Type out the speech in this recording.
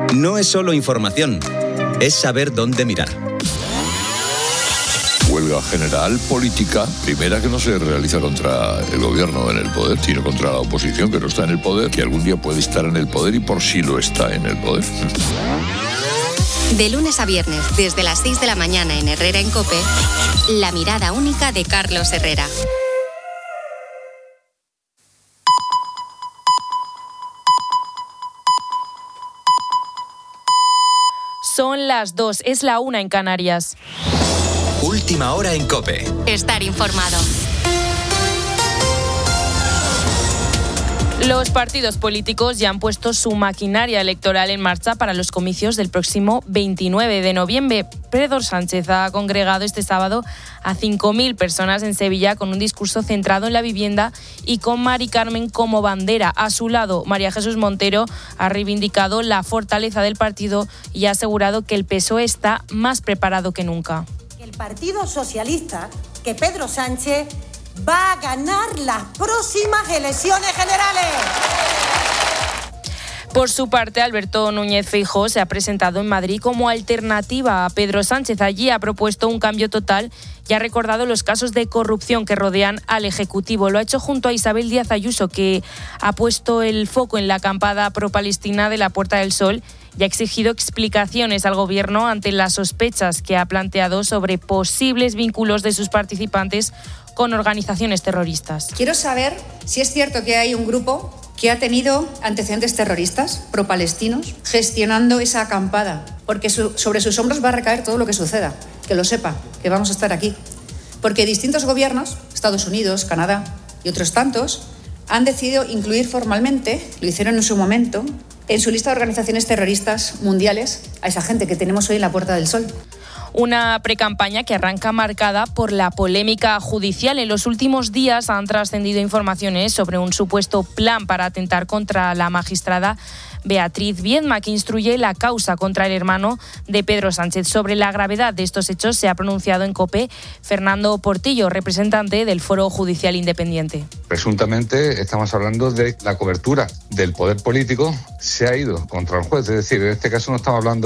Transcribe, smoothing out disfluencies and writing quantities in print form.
No es solo información, es saber dónde mirar. Huelga general política, primera que no se realiza contra el gobierno en el poder, sino contra la oposición que no está en el poder, que algún día puede estar en el poder y por sí lo está en el poder. De lunes a viernes, desde las 6 de la mañana en Herrera en COPE, la mirada única de Carlos Herrera. Son las 2, es la 1 en Canarias. Última hora en COPE. Estar informado. Los partidos políticos ya han puesto su maquinaria electoral en marcha para los comicios del próximo 29 de noviembre. Pedro Sánchez ha congregado este sábado a 5.000 personas en Sevilla con un discurso centrado en la vivienda y con Mari Carmen como bandera. A su lado, María Jesús Montero ha reivindicado la fortaleza del partido y ha asegurado que el PSOE está más preparado que nunca. El Partido Socialista, que Pedro Sánchez va a ganar las próximas elecciones generales. Por su parte, Alberto Núñez Feijóo se ha presentado en Madrid como alternativa a Pedro Sánchez. Allí ha propuesto un cambio total y ha recordado los casos de corrupción que rodean al Ejecutivo. Lo ha hecho junto a Isabel Díaz Ayuso, que ha puesto el foco en la acampada pro-palestina de la Puerta del Sol y ha exigido explicaciones al Gobierno ante las sospechas que ha planteado sobre posibles vínculos de sus participantes con organizaciones terroristas. Quiero saber si es cierto que hay un grupo que ha tenido antecedentes terroristas pro-palestinos gestionando esa acampada, porque sobre sus hombros va a recaer todo lo que suceda, que lo sepa, que vamos a estar aquí. Porque distintos gobiernos, Estados Unidos, Canadá y otros tantos, han decidido incluir formalmente, lo hicieron en su momento, en su lista de organizaciones terroristas mundiales a esa gente que tenemos hoy en la Puerta del Sol. Una precampaña que arranca marcada por la polémica judicial. En los últimos días han trascendido informaciones sobre un supuesto plan para atentar contra la magistrada Beatriz Viedma, que instruye la causa contra el hermano de Pedro Sánchez. Sobre la gravedad de estos hechos se ha pronunciado en COPE Fernando Portillo, representante del Foro Judicial Independiente. Presuntamente estamos hablando de la cobertura del poder político se ha ido contra el juez, es decir, en este caso no estamos hablando